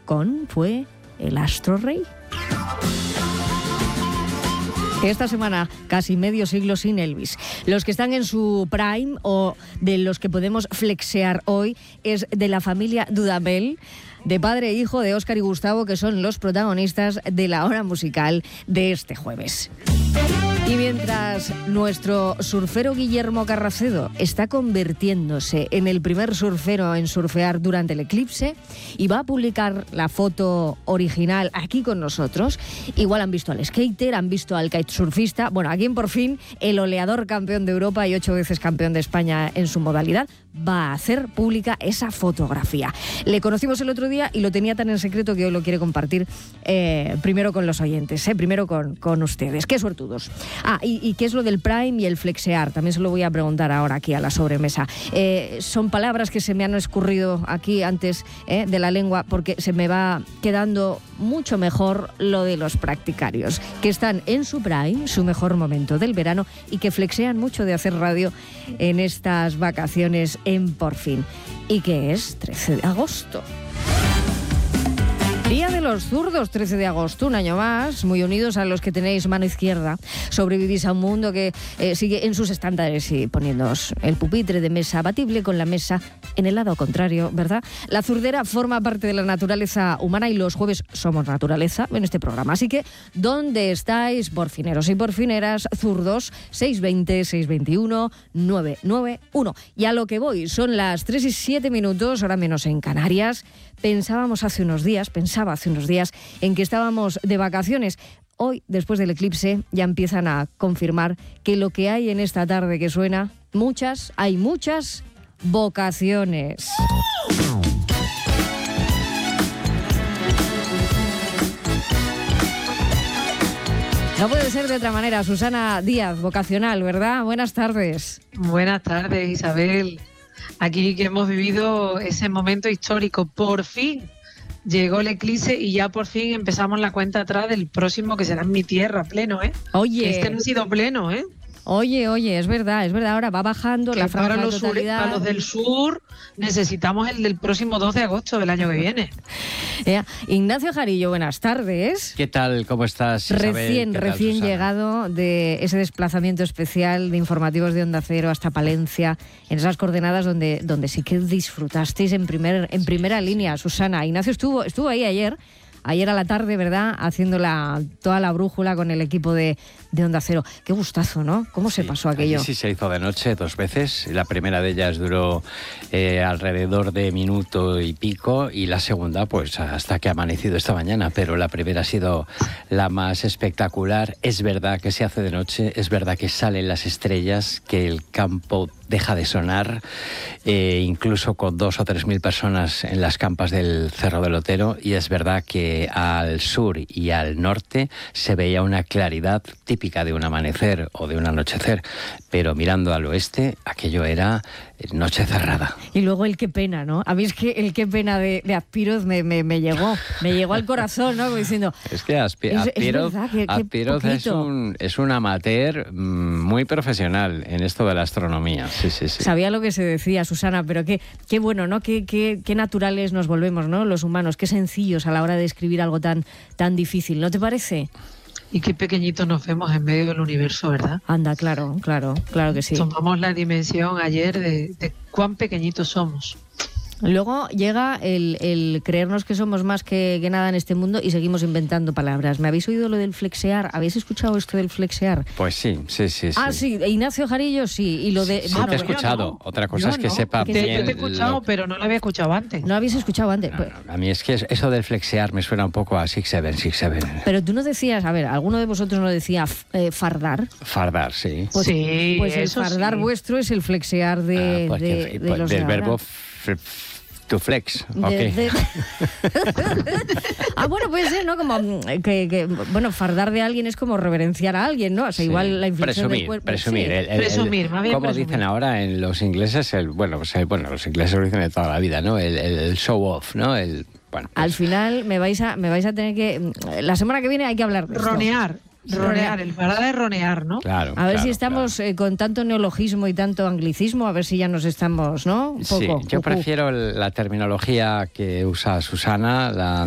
fue el astro rey. Esta semana, casi medio siglo sin Elvis. Los que están en su prime o de los que podemos flexear hoy es de la familia Dudamel, de padre e hijo de Óscar y Gustavo, que son los protagonistas de la hora musical de este jueves. Y mientras nuestro surfero Guillermo Carracedo está convirtiéndose en el primer surfero en surfear durante el eclipse y va a publicar la foto original aquí con nosotros, igual han visto al skater, han visto al kitesurfista, bueno, aquí por fin el oleador campeón de Europa y 8 veces campeón de España en su modalidad, va a hacer pública esa fotografía. Le conocimos el otro día y lo tenía tan en secreto que hoy lo quiere compartir primero con los oyentes, primero con ustedes. ¡Qué suertudos! ¿Y qué es lo del prime y el flexear? También se lo voy a preguntar ahora aquí a la sobremesa. Son palabras que se me han escurrido aquí antes de la lengua porque se me va quedando mucho mejor lo de los practicarios, que están en su prime, su mejor momento del verano, y que flexean mucho de hacer radio en estas vacaciones en Por Fin. ¿Y qué es 13 de agosto? Día de los zurdos, 13 de agosto, un año más, muy unidos a los que tenéis mano izquierda. Sobrevivís a un mundo que sigue en sus estándares y poniéndoos el pupitre de mesa abatible con la mesa en el lado contrario, ¿verdad? La zurdera forma parte de la naturaleza humana y los jueves somos naturaleza en este programa. Así que, ¿dónde estáis, porfineros y porfineras, zurdos? 620-621-991. Y a lo que voy, son las 3:07, hora menos en Canarias. Pensaba hace unos días en que estábamos de vacaciones. Hoy, después del eclipse, ya empiezan a confirmar que lo que hay en esta tarde que suena, hay muchas vocaciones. No puede ser de otra manera. Susana Díaz, vocacional, ¿verdad? Buenas tardes. Buenas tardes, Isabel. Aquí que hemos vivido ese momento histórico. Por fin llegó el eclipse y ya por fin empezamos la cuenta atrás del próximo, que será en mi tierra, pleno, ¿eh? Oye. Que este no ha sido pleno, ¿eh? Oye, es verdad, ahora va bajando la franja de totalidad. Para los del sur necesitamos el del próximo 2 de agosto del año que viene. Ignacio Jarillo, buenas tardes. ¿Qué tal? ¿Cómo estás, Isabel? Recién llegado de ese desplazamiento especial de informativos de Onda Cero hasta Palencia, en esas coordenadas donde sí que disfrutasteis en primera línea, Susana. Ignacio estuvo ahí ayer a la tarde, ¿verdad?, haciendo toda la brújula con el equipo de Onda Cero. Qué gustazo, ¿no? ¿Cómo se pasó aquello? Sí, se hizo de noche 2 veces. La primera de ellas duró alrededor de minuto y pico, y la segunda, pues hasta que ha amanecido esta mañana. Pero la primera ha sido la más espectacular. Es verdad que se hace de noche, es verdad que salen las estrellas, que el campo deja de sonar, incluso con 2.000 o 3.000 personas en las campas del Cerro del Otero, y es verdad que al sur y al norte se veía una claridad típica de un amanecer o de un anochecer, pero mirando al oeste aquello era noche cerrada. Y luego el qué pena, ¿no? A mí es que el qué pena de Azpiroz me llegó al corazón, ¿no? Como diciendo, es que Azpiroz es un amateur muy profesional en esto de la astronomía. Sí. Sabía lo que se decía, Susana, pero qué bueno, ¿no? Qué naturales nos volvemos, ¿no? Los humanos, qué sencillos a la hora de escribir algo tan difícil, ¿no te parece? Y qué pequeñitos nos vemos en medio del universo, ¿verdad? Anda, claro que sí. Tomamos la dimensión ayer de cuán pequeñitos somos. Luego llega el creernos que somos más que nada en este mundo y seguimos inventando palabras. ¿Me habéis oído lo del flexear? ¿Habéis escuchado esto del flexear? Pues sí. Ah, sí, Ignacio Jarillo sí. Y lo de... Sí, te he escuchado. No. Otra cosa es que sepa bien... Yo te he escuchado, pero no lo había escuchado antes. ¿No lo habéis escuchado antes? No, a mí es que eso del flexear me suena un poco a Six Seven. Pero tú no decías, a ver, ¿alguno de vosotros no decía fardar? Fardar, sí. Pues el fardar vuestro es el flexear de los del de verbo to flex, ok. Bueno, puede ser, ¿no? Como que fardar de alguien es como reverenciar a alguien, ¿no? O sea, igual la inflexión del cuerpo. Presumir. Presumir, más bien como presumir. dicen ahora en los ingleses, los ingleses lo dicen de toda la vida, ¿no? El show off, ¿no? Al final me vais a tener que... La semana que viene hay que hablar de esto. Ronear, el fardar es ronear, ¿no? Claro. A ver si estamos con tanto neologismo y tanto anglicismo, a ver si ya nos estamos, ¿no? Un poco. Sí, yo prefiero la terminología que usa Susana, la